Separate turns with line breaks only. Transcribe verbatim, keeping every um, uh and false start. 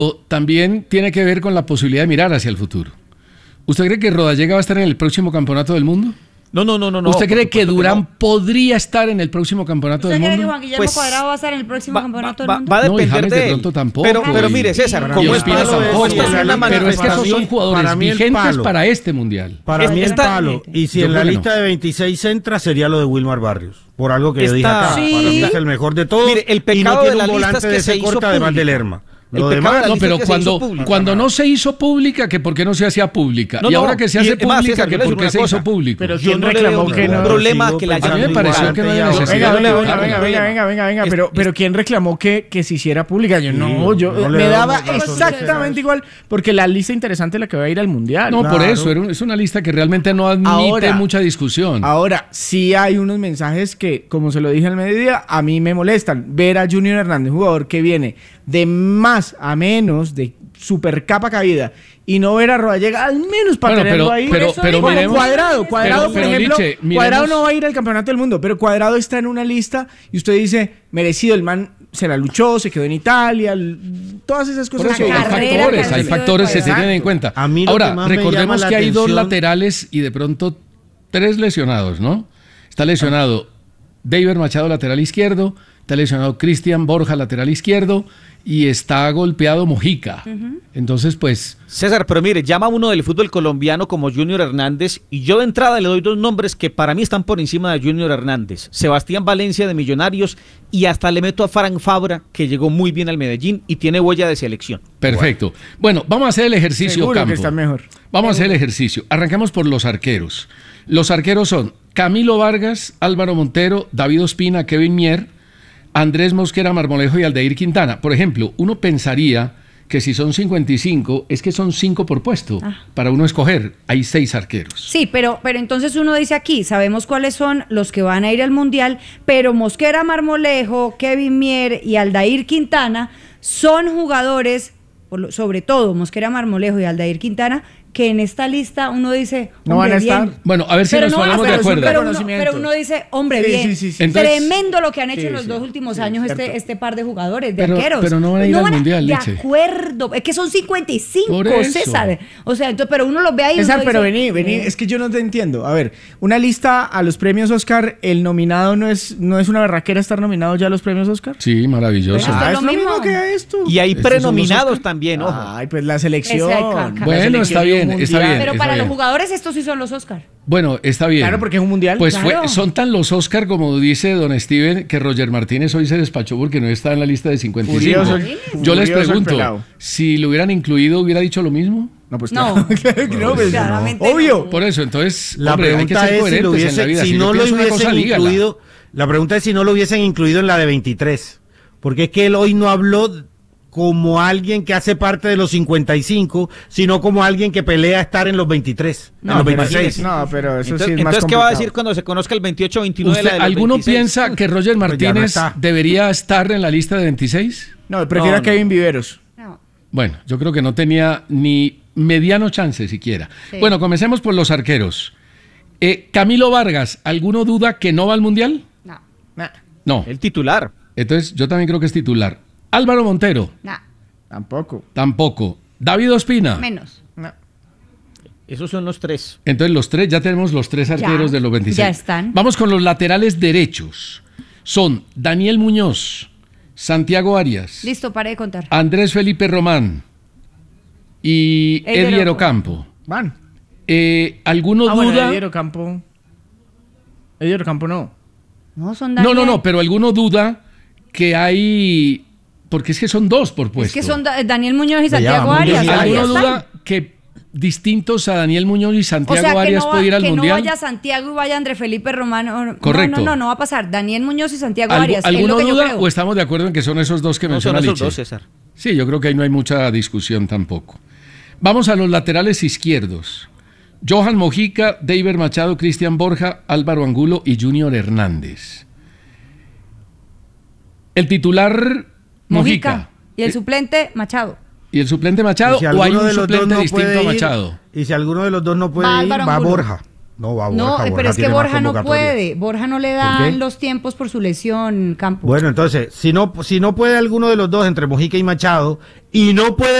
o también tiene que ver con la posibilidad de mirar hacia el futuro. ¿Usted cree que Rodallega va a estar en el próximo campeonato del mundo?
No, no, no, no.
¿Usted cree que Durán
que no.
podría estar en el próximo campeonato del mundo?
¿Usted cree que Juan Guillermo pues, Cuadrado va a estar en el próximo
va,
campeonato
va,
del mundo?
Va a depender
no,
de,
de
él.
pronto tampoco.
Pero, pero
y,
mire, César,
y
como es
para
palo,
esto es una pero es que esos son jugadores
para mí el
vigentes
palo.
para este mundial.
Para
es,
mí el
está,
palo. Y si
yo
en la
creo
lista
no.
de veintiséis entra, sería lo de Wilmar Barrios. Por algo que
está,
yo dije acá.
sí.
Para mí es el mejor de todos.
Mire, el pecado
y no
de
tiene
la
un
lista
volante
es que
de
se
ese
hizo
corte además
pública.
de Lerma.
El
Lo
pecado
demás,
de la
No,
lista
pero
es que
cuando,
se hizo pública,
cuando
no.
no se hizo pública, que por qué no se hacía pública.
No,
y
no,
ahora que se
y
hace
es más,
pública,
César,
que
yo le
por
digo
qué
una
se hizo
cosa.
pública.
Pero
Yo
¿quién
no le
reclamó
veo
que
ningún
no?
problema
sigo
que la
pensando
A mí me pareció
igual.
que no había
Venga,
necesidad.
Venga, venga,
de
venga,
colocarlo.
venga, venga, venga, venga,
Es-
pero,
es-
pero ¿quién reclamó que, que se hiciera pública? Yo no, yo
no le
me
damos
daba
razón,
exactamente igual, porque la lista interesante es la que va a ir al Mundial.
No,
Claro.
por eso, era un- es una lista que realmente no admite
Ahora-
mucha discusión.
Ahora, sí hay unos mensajes que, como se lo dije al mediodía, a mí me molestan. Ver a Junior Hernández, jugador que viene de más a menos, de super capa caída, y no ver a Rodallega, al menos para
Bueno,
tenerlo
pero-
ahí.
pero-
Eso
pero
digo,
miremos-
Cuadrado, Cuadrado,
pero-
por
pero,
ejemplo,
Liche, miremos-
Cuadrado no va a ir al campeonato del mundo, pero Cuadrado está en una lista y usted dice, merecido, el man se la luchó, se quedó en Italia, l- todas esas
Por
cosas.
eso,
que-
hay
carrera
factores,
que ha
hay
sido
factores que se
Exacto.
tienen en cuenta.
A mí lo
Ahora,
que más me
recordemos
llama
que
la
hay dos
atención-
laterales y de pronto tres lesionados, ¿no? Está lesionado David Machado, lateral izquierdo, está lesionado Cristian Borja, lateral izquierdo, y está golpeado Mojica. Entonces, pues,
César, pero mire, llama uno del fútbol colombiano como Junior Hernández y yo de entrada le doy dos nombres que para mí están por encima de Junior Hernández. Sebastián Valencia de Millonarios y hasta le meto a Frank Fabra, que llegó muy bien al Medellín y tiene huella de selección.
perfecto. Bueno, vamos a hacer el ejercicio,
Seguro
Campo.
que está mejor.
Vamos a hacer el ejercicio. Arrancamos por los arqueros. Los arqueros son Camilo Vargas, Álvaro Montero, David Ospina, Kevin Mier, Andrés Mosquera Marmolejo y Aldair Quintana. Por ejemplo, uno pensaría que si son cincuenta y cinco, es que son cinco por puesto.
Ah.
Para uno escoger, hay seis arqueros.
Sí, pero, pero entonces uno dice aquí, sabemos cuáles son los que van a ir al Mundial, pero Mosquera Marmolejo, Kevin Mier y Aldair Quintana son jugadores, por lo- sobre todo Mosquera Marmolejo y Aldair Quintana, que en esta lista uno dice,
No van
hombre,
a estar.
bien.
Bueno, a ver si
Pero
nos
no van a
ponemos de
estar,
acuerdo.
Pero uno,
Reconocimiento.
pero uno dice, hombre,
Sí,
bien.
sí, sí, sí.
Entonces-
Tremendo lo que han hecho
Sí,
en los
sí.
dos últimos
Sí,
años
cierto.
este, este par de jugadores, de
Pero-
arqueros.
pero no van a ir al Mundial,
De
Leche.
acuerdo, es que son cincuenta y cinco,
Por eso.
César. O sea, entonces, pero uno los ve ahí. y uno
César, pero
dice,
vení, vení,
eh,
es que yo no te entiendo. A ver, una lista a los premios Oscar, el nominado no es, no es una berraquera estar nominado ya a los premios Oscar.
Sí, maravilloso.
Esto es
Ah,
lo
es lo mismo
mismo.
que esto.
Y hay
Estos son los
prenominados
Oscar.
también, ojo.
Ay, pues la selección.
Ese hay caca.
la
Bueno,
selección
está
y un
bien, está
mundial.
bien.
Pero
está
para los
bien.
jugadores estos sí son los Oscar.
Bueno, está bien.
Claro, porque es un mundial.
Pues fue-
Claro.
son tan los Oscar, como dice don Steven, que Roger Martínez hoy se despachó porque no está en la lista de cincuenta y cinco.
Furioso,
Yo les
furioso el
pregunto,
pelado.
si lo hubieran incluido, ¿hubiera dicho lo mismo?
No, pues
No.
claro, claro que no, pues,
Claramente
obvio.
no.
Por eso, entonces,
La
hombre, hay que
pregunta
ser
es si,
coherentes
lo
en la
hubiese-
vida.
si
Si
no
yo
lo
pienso una
hubiesen
cosa, dígala.
incluido. La pregunta es si no lo hubiesen incluido en la de veintitrés. Porque es que él hoy no habló como alguien que hace parte de los cincuenta y cinco, sino como alguien que pelea a estar en los veintitrés, en
No,
los
pero,
veintiséis.
no, pero eso
Entonces,
sí es más
entonces, ¿qué va a
complicado.
decir cuando se conozca el veintiocho veintinueve de
¿Usted,
la de los
¿Alguno
veintiséis?
piensa que Roger
Pues ya no
Martínez
está.
debería estar en la lista de veintiséis?
No, prefiero
No,
a Kevin Viveros.
No.
Bueno, yo creo que no tenía ni mediano chance siquiera.
Sí.
Bueno, comencemos por los arqueros. Eh, Camilo Vargas, ¿alguno duda que no va al Mundial?
No,
Nah,
No.
El titular.
Entonces, yo también creo que es titular. Álvaro Montero,
no,
tampoco.
tampoco. David Ospina.
menos.
Nah.
Esos son los tres.
Entonces, los tres, ya tenemos los tres arqueros
Ya,
de los veintiséis.
ya están.
Vamos con los laterales derechos. Son Daniel Muñoz, Santiago Arias,
Listo, pare de contar.
Andrés Felipe Román y
Edier
Edier
Ocampo.
Ocampo.
Van.
Eh, ¿Alguno
Ah, bueno,
duda?
Edier Ocampo. Edier Ocampo no.
No, son
No, no,
Daniel.
no, pero ¿alguno duda que hay? Porque es que son dos por puesto.
Es que son Da- Daniel Muñoz y
Ya,
Santiago
Muñoz y
Arias.
Arias.
ahí
¿Alguno
están.
duda que distintos a Daniel Muñoz y
O
Santiago
sea, que,
Arias
no, va-
puede ir al
que no
Mundial?
vaya Santiago y vaya André Felipe Romano.
Correcto.
No, no, no, no va a pasar. Daniel Muñoz y Santiago
¿Algu-
Arias. es
¿Alguno
lo que yo
duda
creo.
o estamos de acuerdo en que son esos dos que
No son
menciona
esos
Liche?
dos, César.
Sí, yo creo que ahí no hay mucha discusión tampoco. Vamos a los laterales izquierdos. Johan Mojica, David Machado, Cristian Borja, Álvaro Angulo y Junior Hernández. El titular, Mojica.
Mojica. Y el
Eh,
suplente, Machado.
¿Y el suplente Machado
Y si
o hay
alguno
un
de los dos
suplente
no
distinto
puede
a
ir,
Machado?
Y si alguno de los dos no puede
Va
ir,
Álvaro
va
Angulo.
Borja. No va Borja.
No,
Borja
pero es que
tiene más
Borja no
convocatoria.
puede. Borja no le
¿Por
dan
qué?
los tiempos por su lesión, Campos.
Bueno, entonces, si no, si no puede alguno de los dos entre Mojica y Machado, y no puede